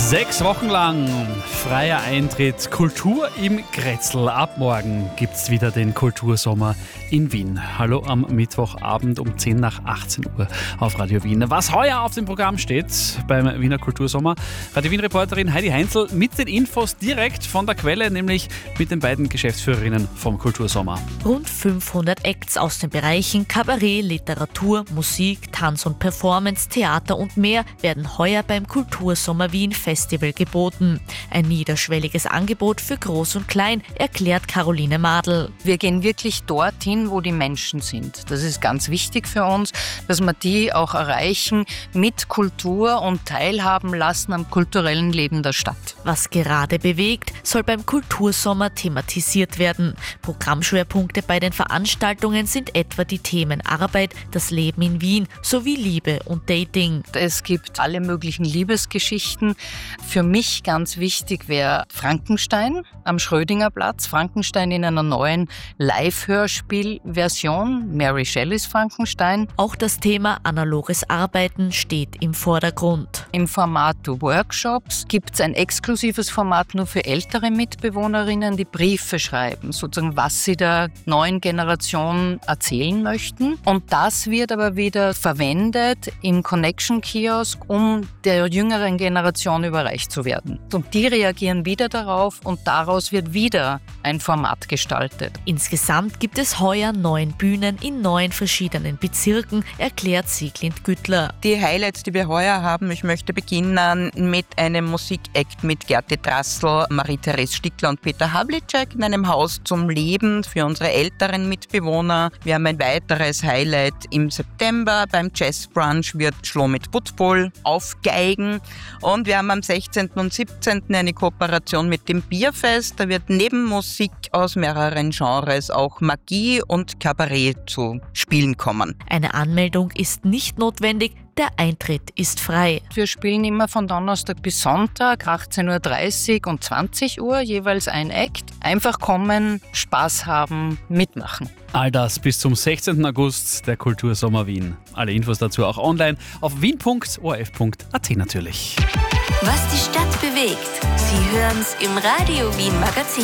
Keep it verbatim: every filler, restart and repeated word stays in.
Sechs Wochen lang freier Eintritt, Kultur im Grätzl. Ab morgen gibt's wieder den Kultursommer in Wien. Hallo am Mittwochabend um zehn nach achtzehn Uhr auf Radio Wien. Was heuer auf dem Programm steht beim Wiener Kultursommer, Radio Wien-Reporterin Heidi Heinzel mit den Infos direkt von der Quelle, nämlich mit den beiden Geschäftsführerinnen vom Kultursommer. Rund fünfhundert Acts aus den Bereichen Kabarett, Literatur, Musik, Tanz und Performance, Theater und mehr werden heuer beim Kultursommer Wien Festival geboten. Ein niederschwelliges Angebot für Groß und Klein, erklärt Caroline Madl. Wir gehen wirklich dorthin, wo die Menschen sind. Das ist ganz wichtig für uns, dass wir die auch erreichen mit Kultur und teilhaben lassen am kulturellen Leben der Stadt. Was gerade bewegt, soll beim Kultursommer thematisiert werden. Programmschwerpunkte bei den Veranstaltungen sind etwa die Themen Arbeit, das Leben in Wien sowie Liebe und Dating. Es gibt alle möglichen Liebesgeschichten. Für mich ganz wichtig wäre Frankenstein am Schrödingerplatz. Frankenstein in einer neuen Live-Hörspiel-Version. Mary Shelleys Frankenstein. Auch das Thema analoges Arbeiten steht im Vordergrund. Im Format Workshops gibt es ein exklusives Format nur für ältere Mitbewohnerinnen, die Briefe schreiben, sozusagen was sie der neuen Generation erzählen möchten. Und das wird aber wieder verwendet im Connection-Kiosk, um der jüngeren Generation überreicht zu werden. Und die reagieren wieder darauf und daraus wird wieder ein Format gestaltet. Insgesamt gibt es heuer neun Bühnen in neun verschiedenen Bezirken, erklärt Sieglind Güttler. Die Highlights, die wir heuer haben, ich möchte beginnen mit einem Musikakt mit Gerti Drassl, Marie-Therese Stickler und Peter Havlicek in einem Haus zum Leben für unsere älteren Mitbewohner. Wir haben ein weiteres Highlight im September. Beim Jazz Brunch wird Schlomit Butbol aufgeigen. Und wir haben am sechzehnten und siebzehnten eine Kooperation mit dem Bierfest. Da wird neben Musik aus mehreren Genres auch Magie und Kabarett zu spielen kommen. Eine Anmeldung ist nicht notwendig. Der Eintritt ist frei. Wir spielen immer von Donnerstag bis Sonntag, achtzehn Uhr dreißig und zwanzig Uhr, jeweils ein Act. Einfach kommen, Spaß haben, mitmachen. All das bis zum sechzehnten August, der Kultursommer Wien. Alle Infos dazu auch online auf wien punkt o r f punkt a t natürlich. Was die Stadt bewegt, Sie hören's im Radio Wien Magazin.